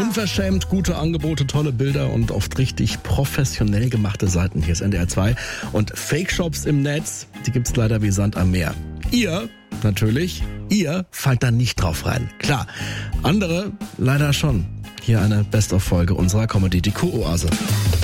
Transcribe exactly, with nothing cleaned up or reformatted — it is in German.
Unverschämt gute Angebote, tolle Bilder und oft richtig professionell gemachte Seiten. Hier ist N D R zwei. Und Fake-Shops im Netz, die gibt's leider wie Sand am Meer. Ihr, natürlich, ihr fallt da nicht drauf rein. Klar, andere leider schon. Hier eine Best-of-Folge unserer Comedy-D Q-Oase.